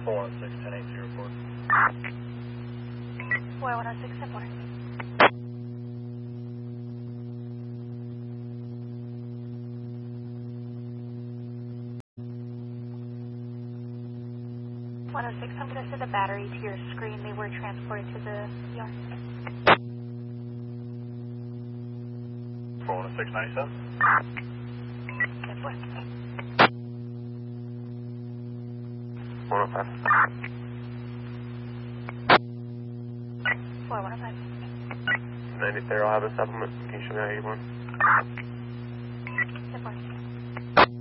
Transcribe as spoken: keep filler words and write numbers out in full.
four one six, ten eighty report. four one six, ten four. one oh six, I'm going to send a battery to your screen. They were transported to the E R. four one six, ninety-seven. ten four. one oh five. four one five. ninety-three, I'll have a supplement. Can you show me how you want?